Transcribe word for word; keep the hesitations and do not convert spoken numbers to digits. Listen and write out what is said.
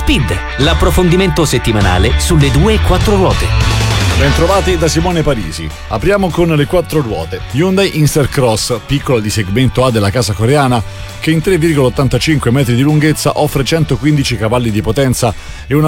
Speed, l'approfondimento settimanale sulle due e quattro ruote. Bentrovati da Simone Parisi. Apriamo con le quattro ruote. Hyundai Inster Cross, piccola di segmento A della casa coreana, che in tre virgola ottantacinque metri di lunghezza offre centoquindici cavalli di potenza e una